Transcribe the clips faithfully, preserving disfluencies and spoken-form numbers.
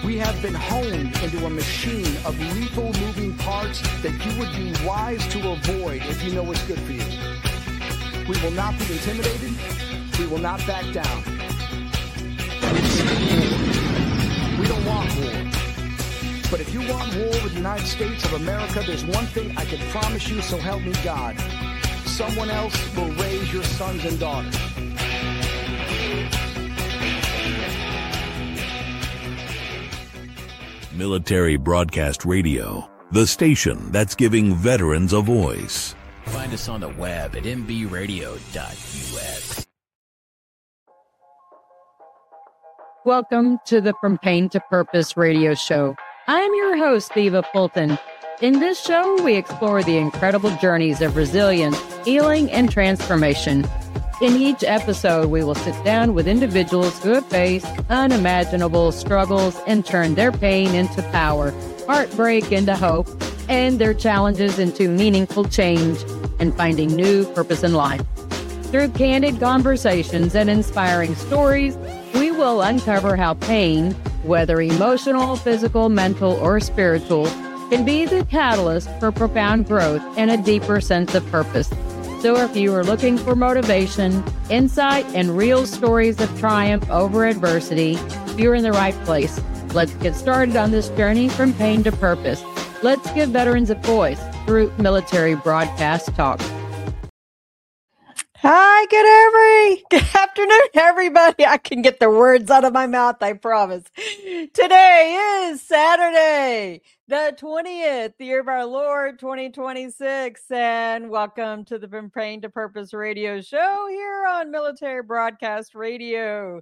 We have been honed into a machine of lethal moving parts that you would be wise to avoid if you know what's good for you. We will not be intimidated. We will not back down. We don't want war. But if you want war with the United States of America, there's one thing I can promise you, so help me God. Someone else will raise your sons and daughters. Military Broadcast Radio, the station that's giving veterans a voice. Find us on the web at m b radio dot u s. Welcome to the From Pain to Purpose radio show. I'm your host, Eva Fulton. In this show, we explore the incredible journeys of resilience, healing, and transformation. In each episode, we will sit down with individuals who have faced unimaginable struggles and turned their pain into power, heartbreak into hope, and their challenges into meaningful change and finding new purpose in life. Through candid conversations and inspiring stories, we will uncover how pain, whether emotional, physical, mental, or spiritual, can be the catalyst for profound growth and a deeper sense of purpose. So if you are looking for motivation, insight, and real stories of triumph over adversity, you're in the right place. Let's get started on this journey from pain to purpose. Let's give veterans a voice through Military Broadcast Talk. Hi, good every good afternoon, everybody. I can get the words out of my mouth, I promise. Today is Saturday, the twentieth, the year of our Lord, twenty twenty-six, and welcome to the From Pain to Purpose radio show here on Military Broadcast Radio.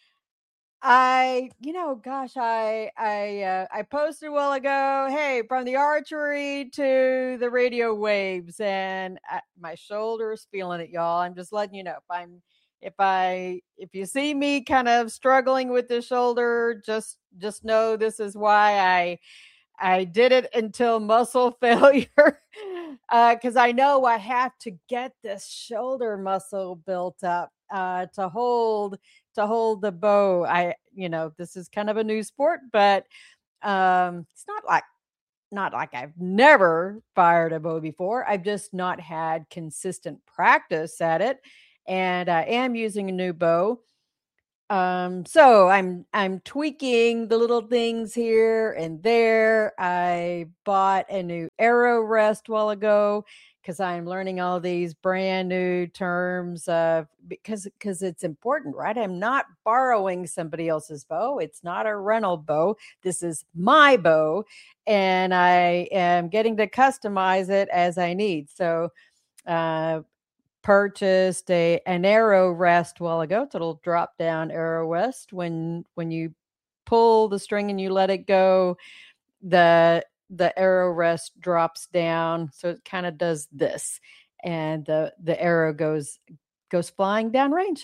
I, you know, gosh, I, I, uh, I posted a while ago, hey, from the archery to the radio waves, and I, my shoulder's feeling it, y'all. I'm just letting you know if I'm, if I, if you see me kind of struggling with the shoulder, just, just know this is why I, I did it until muscle failure, uh, because I know I have to get this shoulder muscle built up uh, to hold. to hold the bow. I, you know, this is kind of a new sport, but um, it's not like, not like I've never fired a bow before. I've just not had consistent practice at it. And I am using a new bow. Um, so I'm, I'm tweaking the little things here and there. I bought a new arrow rest a while ago, because I'm learning all these brand new terms of because because it's important, right? I'm not borrowing somebody else's bow. It's not a rental bow. This is my bow, and I am getting to customize it as I need. So, uh, purchased a an arrow rest a while ago. It's a little drop down arrow rest. When when you pull the string and you let it go, the the arrow rest drops down, so it kind of does this, and the the arrow goes goes flying downrange.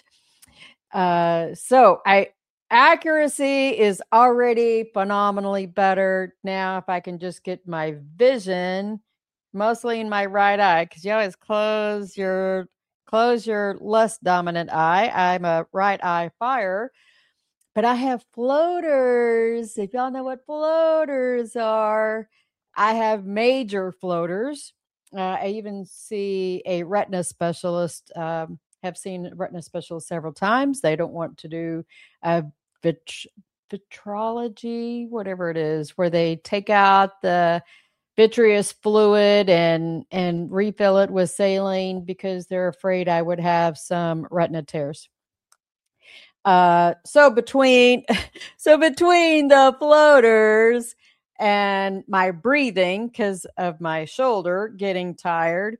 Uh, so I accuracy is already phenomenally better now. If I can just get my vision, mostly in my right eye, because you always close your close your less dominant eye. I'm a right eye fire. But I have floaters. If y'all know what floaters are, I have major floaters. Uh, I even see a retina specialist, um, have seen a retina specialist several times. They don't want to do a vit- vitrology, whatever it is, where they take out the vitreous fluid and, and refill it with saline because they're afraid I would have some retina tears. Uh, so between, so between the floaters and my breathing, because of my shoulder getting tired,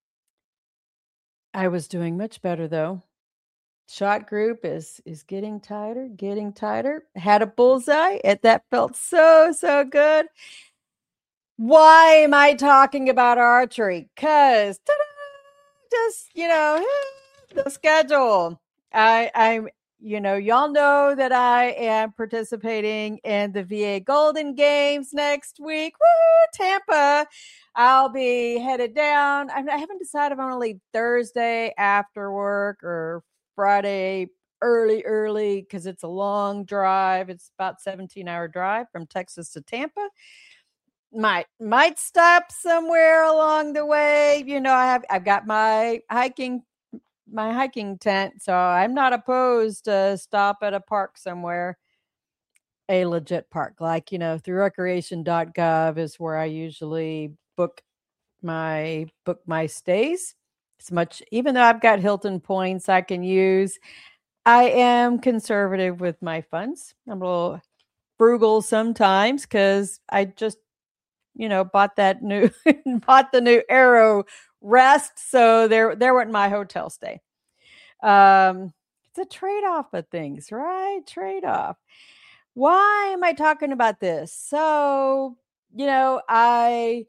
I was doing much better though. Shot group is, is getting tighter, getting tighter. Had a bullseye, and that felt so, so good. Why am I talking about archery? Cause just, you know, the schedule. I, I'm, You know, y'all know that I am participating in the V A Golden Games next week. Woo, Tampa. I'll be headed down. I haven't decided if I'm going to leave Thursday after work or Friday early, early, because it's a long drive. It's about seventeen hour drive from Texas to Tampa. Might might stop somewhere along the way. You know, I have I've got my hiking my hiking tent, so I'm not opposed to stop at a park somewhere, a legit park. Like, you know, through recreation dot gov is where I usually book my book my stays. It's much, even though I've got Hilton points I can use, I am conservative with my funds. I'm a little frugal sometimes because I just, you know, bought that new bought the new Aero Rest, so there there went my hotel stay. Um, it's a trade-off of things, right? Trade-off. Why am I talking about this? So, you know, I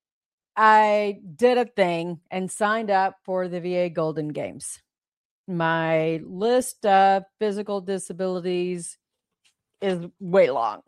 I did a thing and signed up for the V A Golden Games. My list of physical disabilities is way long.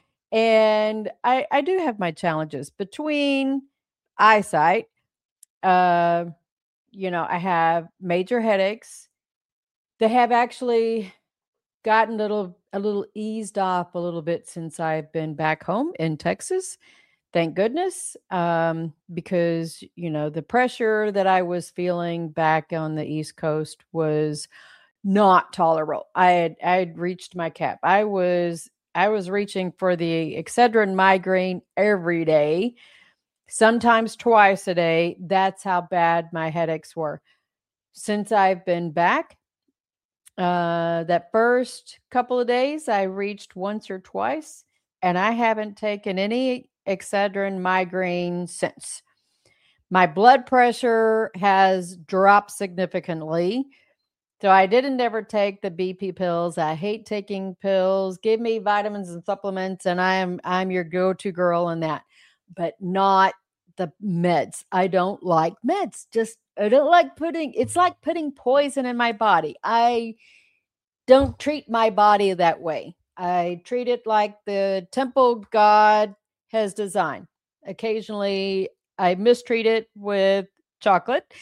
And I, I do have my challenges between eyesight. Uh, you know, I have major headaches. They have actually gotten a little a little eased off a little bit since I've been back home in Texas. Thank goodness, um, because, you know, the pressure that I was feeling back on the East Coast was not tolerable. I had I had reached my cap. I was I was reaching for the Excedrin migraine every day, sometimes twice a day. That's how bad my headaches were. Since I've been back, uh, that first couple of days, I reached once or twice, and I haven't taken any Excedrin migraine since. My blood pressure has dropped significantly. So I didn't ever take the B P pills. I hate taking pills. Give me vitamins and supplements, and I am I'm your go-to girl in that, but not the meds. I don't like meds. Just I don't like putting. It's like putting poison in my body. I don't treat my body that way. I treat it like the temple God has designed. Occasionally, I mistreat it with chocolate.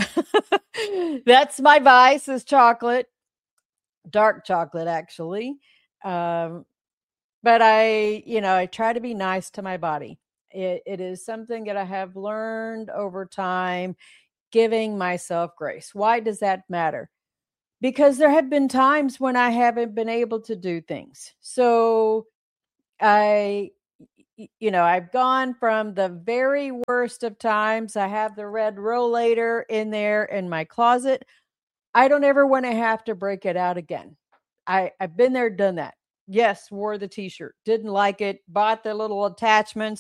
That's my vice, is chocolate. Dark chocolate, actually. Um, but I, you know, I try to be nice to my body. It, it is something that I have learned over time, giving myself grace. Why does that matter? Because there have been times when I haven't been able to do things. So I, you know, I've gone from the very worst of times. I have the red rollator in there in my closet. I don't ever want to have to break it out again. I, I've been there, done that. Yes, wore the t-shirt, didn't like it, bought the little attachments